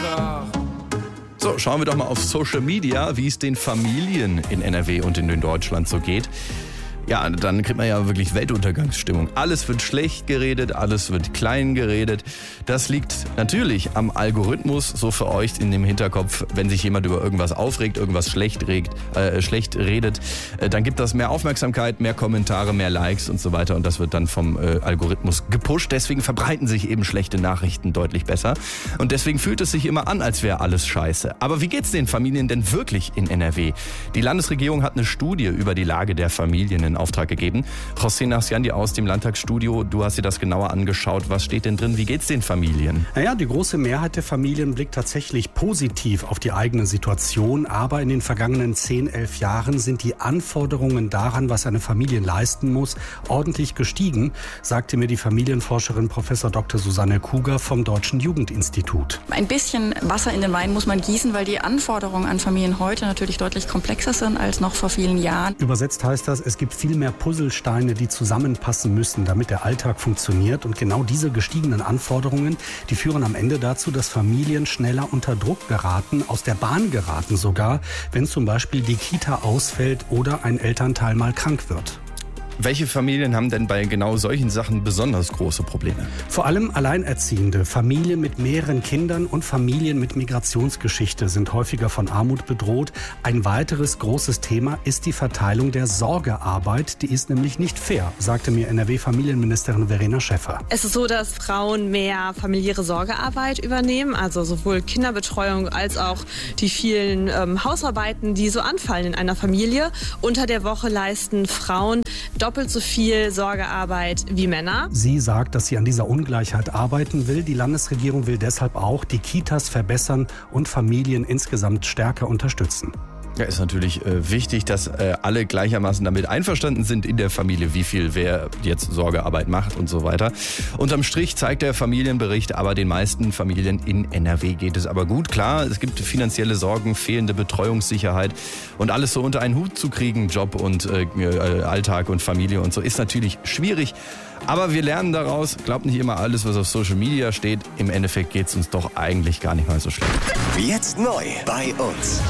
So, schauen wir doch mal auf Social Media, wie es den Familien in NRW und in Deutschland so geht. Ja, dann kriegt man ja wirklich Weltuntergangsstimmung. Alles wird schlecht geredet, alles wird klein geredet. Das liegt natürlich am Algorithmus, so für euch in dem Hinterkopf. Wenn sich jemand über irgendwas aufregt, irgendwas schlecht redet, dann gibt das mehr Aufmerksamkeit, mehr Kommentare, mehr Likes und so weiter. Und das wird dann vom Algorithmus gepusht. Deswegen verbreiten sich eben schlechte Nachrichten deutlich besser. Und deswegen fühlt es sich immer an, als wäre alles scheiße. Aber wie geht's den Familien denn wirklich in NRW? Die Landesregierung hat eine Studie über die Lage der Familien in Auftrag gegeben. José Nasciandi aus dem Landtagsstudio, du hast dir das genauer angeschaut. Was steht denn drin? Wie geht's den Familien? Naja, die große Mehrheit der Familien blickt tatsächlich positiv auf die eigene Situation. Aber in den vergangenen 10, 11 Jahren sind die Anforderungen daran, was eine Familie leisten muss, ordentlich gestiegen, sagte mir die Familienforscherin Prof. Dr. Susanne Kuger vom Deutschen Jugendinstitut. Ein bisschen Wasser in den Wein muss man gießen, weil die Anforderungen an Familien heute natürlich deutlich komplexer sind als noch vor vielen Jahren. Übersetzt heißt das, es gibt viel mehr Puzzlesteine, die zusammenpassen müssen, damit der Alltag funktioniert. Und genau diese gestiegenen Anforderungen, die führen am Ende dazu, dass Familien schneller unter Druck geraten, aus der Bahn geraten sogar, wenn zum Beispiel die Kita ausfällt oder ein Elternteil mal krank wird. Welche Familien haben denn bei genau solchen Sachen besonders große Probleme? Vor allem Alleinerziehende, Familien mit mehreren Kindern und Familien mit Migrationsgeschichte sind häufiger von Armut bedroht. Ein weiteres großes Thema ist die Verteilung der Sorgearbeit. Die ist nämlich nicht fair, sagte mir NRW-Familienministerin Verena Schäffer. Es ist so, dass Frauen mehr familiäre Sorgearbeit übernehmen, also sowohl Kinderbetreuung als auch die vielen Hausarbeiten, die so anfallen in einer Familie. Unter der Woche leisten Frauen doppelt so viel Sorgearbeit wie Männer. Sie sagt, dass sie an dieser Ungleichheit arbeiten will. Die Landesregierung will deshalb auch die Kitas verbessern und Familien insgesamt stärker unterstützen. Ja, ist natürlich wichtig, dass alle gleichermaßen damit einverstanden sind in der Familie, wie viel wer jetzt Sorgearbeit macht und so weiter. Unterm Strich zeigt der Familienbericht, aber den meisten Familien in NRW geht es aber gut. Klar, es gibt finanzielle Sorgen, fehlende Betreuungssicherheit und alles so unter einen Hut zu kriegen, Job und Alltag und Familie und so, ist natürlich schwierig. Aber wir lernen daraus, glaubt nicht immer alles, was auf Social Media steht. Im Endeffekt geht es uns doch eigentlich gar nicht mal so schlecht. Jetzt neu bei uns.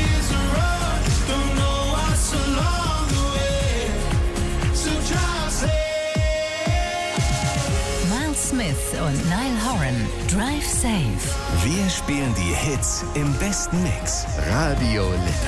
Miles Smith und Niall Horan, Drive Safe. Wir spielen die Hits im besten Mix. Radio Lippe.